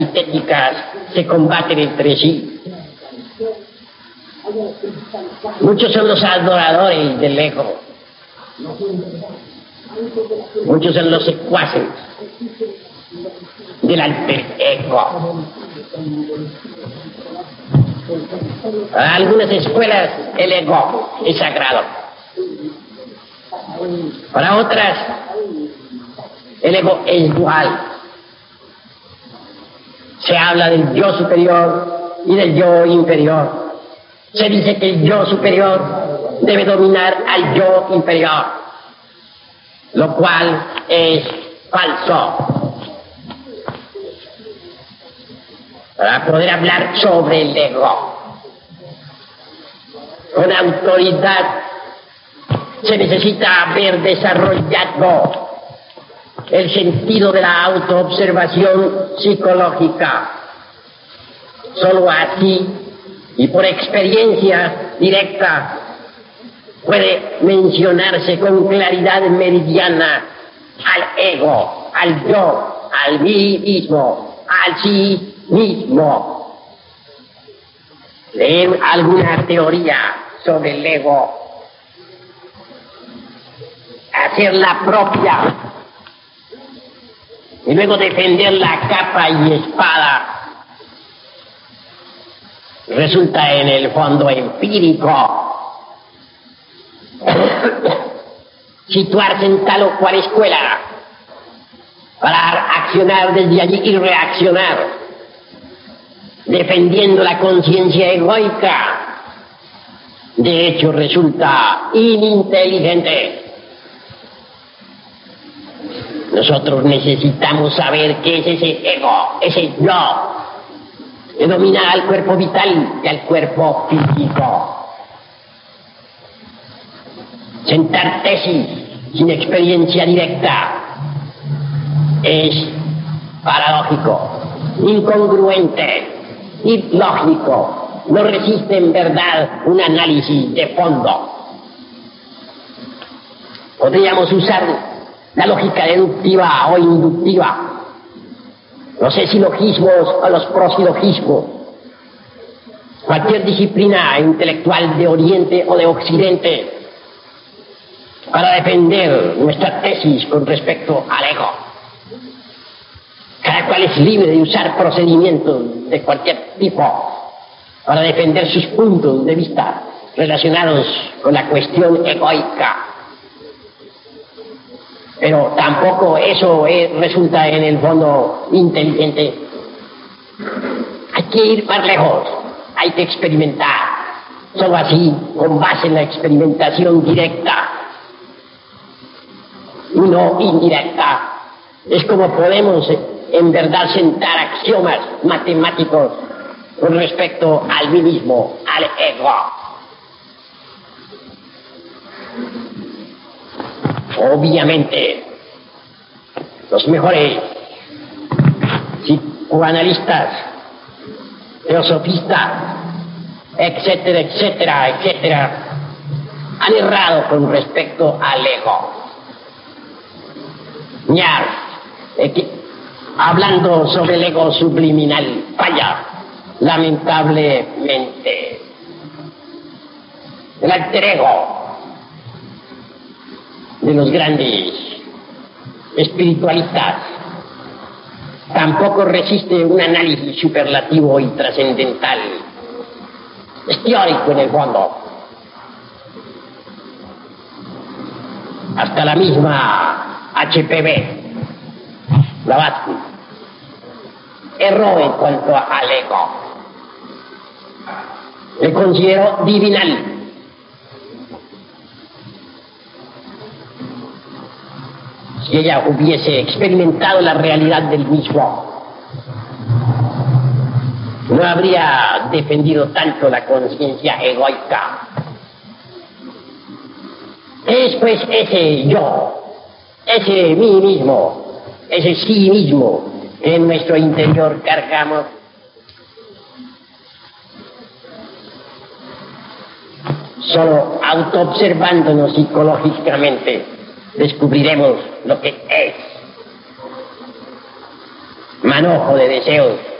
antitéticas se combaten entre sí. Muchos son los adoradores del ego. Muchos son los secuaces del alter ego. Para algunas escuelas el ego es sagrado. Para otras el ego es dual. Se habla del yo superior y del yo inferior. Se dice que el yo superior debe dominar al yo inferior, lo cual es falso. Para poder hablar sobre el ego con autoridad se necesita haber desarrollado el sentido de la autoobservación psicológica. Solo así y por experiencia directa puede mencionarse con claridad meridiana al ego, al yo, al mí mismo, al sí mismo. Leer alguna teoría sobre el ego, hacerla propia y luego defenderla capa y espada resulta en el fondo empírico. Situarse en tal o cual escuela para accionar desde allí y reaccionar defendiendo la conciencia egoica, de hecho resulta ininteligente. Nosotros necesitamos saber qué es ese ego, ese yo, que domina al cuerpo vital y al cuerpo físico. Sentar tesis sin experiencia directa es paradójico, incongruente, ilógico, no resiste en verdad un análisis de fondo. Podríamos usar la lógica deductiva o inductiva, los esilogismos o los prosilogismos, cualquier disciplina intelectual de Oriente o de Occidente para defender nuestra tesis con respecto al ego. Cada cual es libre de usar procedimientos de cualquier tipo para defender sus puntos de vista relacionados con la cuestión egoica. Pero tampoco eso resulta en el fondo inteligente. Hay que ir más lejos, hay que experimentar. Solo así, con base en la experimentación directa y no indirecta, es como podemos en verdad sentar axiomas matemáticos con respecto al mí mismo, al ego. Obviamente, los mejores psicoanalistas, teosofistas, etcétera, etcétera, etcétera, han errado con respecto al ego. Ya, hablando sobre el ego subliminal, falla, lamentablemente. El alter ego de los grandes espiritualistas tampoco resiste un análisis superlativo y trascendental. Es teórico en el fondo. Hasta la misma HPV, Blavatsky, erró en cuanto al ego. Le considero divinal. Si ella hubiese experimentado la realidad del mismo, no habría defendido tanto la conciencia egoica. Es pues ese yo, ese mí mismo, ese sí mismo que en nuestro interior cargamos. Solo autoobservándonos psicológicamente descubriremos lo que es. manojo de deseos